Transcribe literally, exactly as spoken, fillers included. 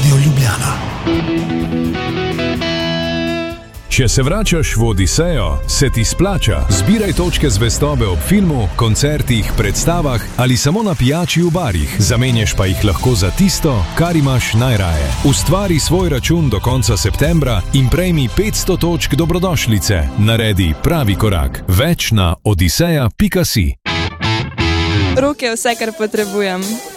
Radio Ljubljana. Če se vračaš v Odisejo, se ti splača. Zbiraj točke zvestobe ob filmu, koncertih, predstavah ali samo na pijači v barih. Zamenjaš pa jih lahko za tisto, kar imaš najraje. Ustvari svoj račun do konca septembra in prejmi petsto točk dobrodošlice. Naredi pravi korak. Več na odiseja pika si. Rok je vse, kar potrebujem.